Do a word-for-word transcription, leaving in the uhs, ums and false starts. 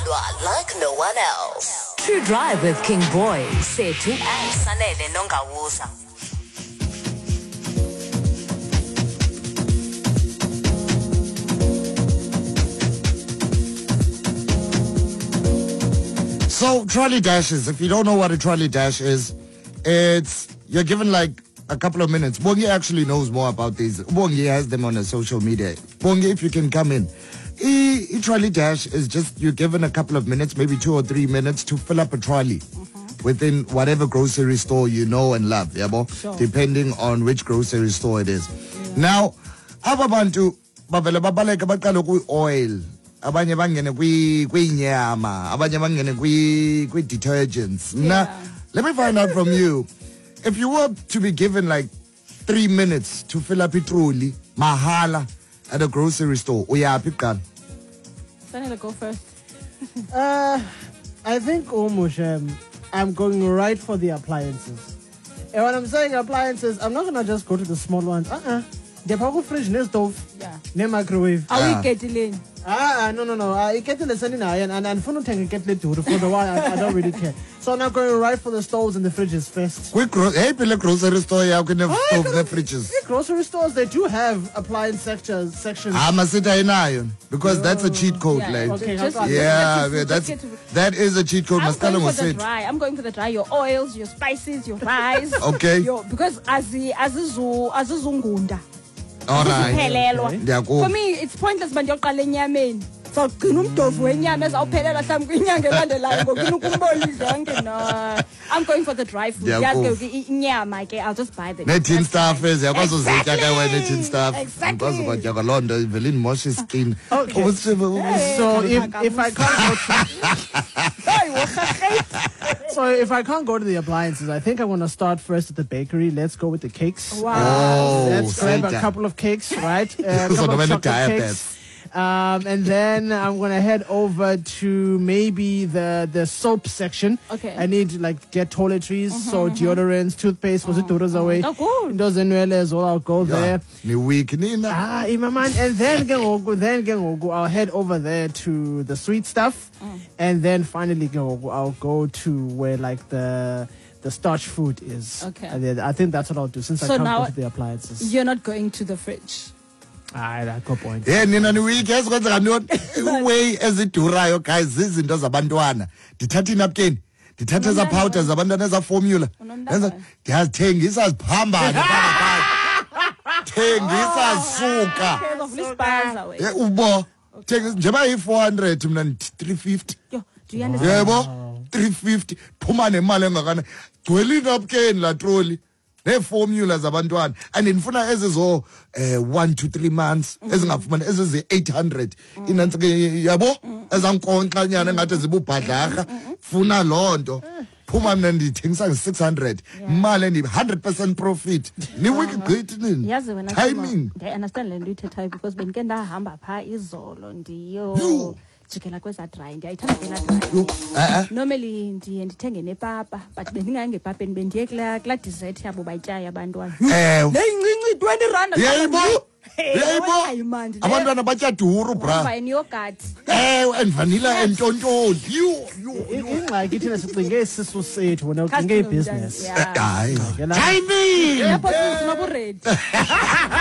like no one else. True Drive with King Boy, Setu and Sanele Nongawusa. So, trolley dashes, if you don't know what a trolley dash is, it's, you're given like a couple of minutes. Bongi actually knows more about these. Bongi has them on his social media. Bongi, if you can come in. E, e trolley dash is just, you're given a couple of minutes, maybe two or three minutes to fill up a trolley mm-hmm. within whatever grocery store you know and love, yabo? Sure. Depending on which grocery store it is. Yeah. Now, ababantu, babele babaleka bakalo ku oil. Abanye bangene kwi kwinyama, abanye bangene kwi kwi detergents. Now, let me find out from you. If you were to be given like three minutes to fill up a trolley, mahala, at a grocery store, uyapi kan? Sanela, go first. uh, I think almost um, I'm going right for the appliances. And when I'm saying appliances, I'm not gonna just go to the small ones. Uh-uh. The power fridge, no stove, yeah, no microwave. Are we getting? Ah, no, no, no. I get the lesson in and and and for no thing get it to for the one. I, I don't really care. So I'm not going right for the stoves and the fridges first. Quick, hey, pile grocery store, you can have stove and fridges. Grocery stores, they do have appliance sections. Sections. Ah, masita inayo because that's a cheat code, yeah, like. Okay, just, yeah, just, that's just that is a cheat code. I'm Maskala going for was the said. dry. I'm going for the dry. Your oils, your spices, your rice. Okay. Your, because as the as the as the zungunda. All right. Okay. For me, it's pointless when you're calling yamin. So, I'm going for the dry food. I'll just buy the Netin staff is exactly. Exactly. Okay. So if if I can't so if I can't go to the appliances, I think I want to start first at the bakery. Let's go with the cakes. Wow. Oh, Let's grab a couple of cakes, right? Uh, a couple of chocolate cakes. Um, and then I'm gonna head over to maybe the the soap section. Okay. I need to like get toiletries, mm-hmm, so mm-hmm. deodorants, toothpaste, was it dollars away? Oh, good. Those as well. I'll go there. New week, Ah, in my mind, and then go then go. I'll head over there to the sweet stuff, mm. and then finally go. I'll go to where like the. The starch food is. Okay. And I think that's what I'll do since so I can't now go to the appliances. You're not going to the fridge. Ah, that good point. Yeah, nina ni week yes kwenza kanoni way ezidurayo guys izinto zabantwana. Ndithatha inapkin, ndithatha eza powder zabantwana eza formula. Yenza ndiyazithengisa ziphambane phakathi. Thengisa suka. Yeah, ubo. Thengisa njengoba yi four hundred mina three fifty. Yo, do you understand? Yebo, three fifty. Phuma nemali engakana. Gcwele inapkin la trolley. Ne formula zabantwana and ndifuna ezizo eh one to three months ezingafumana ezize eight hundred inansi ke yabo ezankonxa nyana ngathi zibubhadlarha funa lonto phuma mina ndithengisa six hundred imali ndi one hundred percent profit ni week great nini yazi wena timing I understand le nto ithethayo because benike ndahamba pha izolo ndiyo jikela kweza dry ndiyayithanda phela dry eh normally ndiye ndithenge nepapa but bendingaye ngepapeni bendiye kula kula dessert yabo batyayo abantwana eh neyincinci twenty rand yebo yebo abantwana batya duru bra fine yogurt eh and vanilla and tonton you you ingxaki thina sicinge isisu sethu wena ucinge ibusiness hayi timing yebo sinobu ready